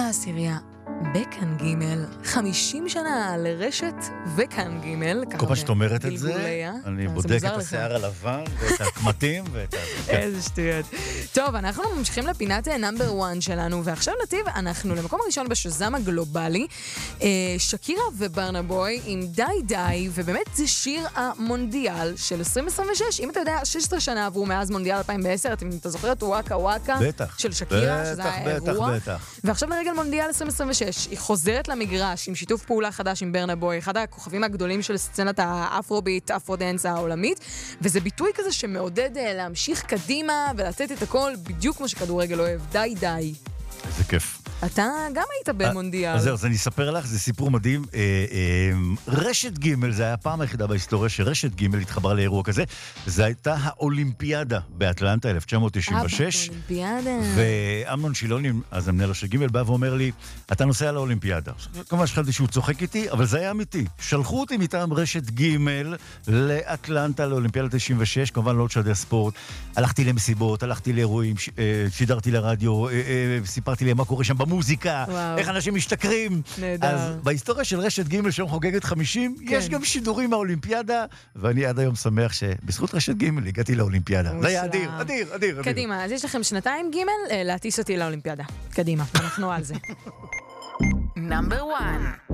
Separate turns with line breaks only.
העשירייה בכאן ג' 50 שנה לרשת וכאן ג'.
כל פעם שאת אומרת את זה, אני בודק את השיער הלבן ואת הקמטים ואת
איזה שטויות. טוב, אנחנו ממשיכים לפינת נאמבר 1 שלנו, ועכשיו נתיב אנחנו למקום הראשון בשזם הגלובלי, שקירה וברנה בוי עם די די, ובאמת זה שיר המונדיאל של 2026. אם אתה יודע, 16 שנה עברו מאז מונדיאל 2010, אתה זוכר את וואקה וואקה של שקירה, שזה היה אירוע, ועכשיו לרגל מונדיאל 2026 היא חוזרת למגרש עם שיתוף פעולה חדש עם ברנה בוי, אחד הכוכבים הגדולים של סצנת האפרוביט, אפרודנס העולמית, וזה ביטוי כזה שמעודד להמשיך קדימה ולתת את הכל בדיוק כמו שכדורגל אוהב, די די.
איזה כיף.
אתה גם היית במונדיאל.
אז אני אספר לך, זה סיפור מדהים. רשת ג' זה היה הפעם היחידה בהיסטוריה שרשת ג' התחברה לאירוע כזה. זו הייתה האולימפיאדה באטלנטה 1996.
האולימפיאדה.
ואמנון שילוני, אז המנהל של ג' בא ואומר לי, אתה נוסע לאולימפיאדה. כמובן שחשבתי שהוא צוחק איתי, אבל זה היה אמיתי. שלחו אותי מטעם רשת ג' לאטלנטה, לאולימפיאדה 96, כמובן לא לשדר ספורט. הלכתי למסיבות, הלכתי לאירועים, שידרתי לרדיו, סיפרתי להם מה קורה שם במוזיקה, איך אנשים משתכרים.
נהדר.
אז בהיסטוריה של רשת ג' שהיום חוגגת 50, יש גם שידורים מהאולימפיאדה, ואני עד היום שמח שבזכות רשת ג' הגעתי לאולימפיאדה. זה היה אדיר, אדיר, אדיר.
קדימה, אז יש לכם שנתיים ג' להטיס אותי לאולימפיאדה. קדימה, אנחנו על זה.
Number 1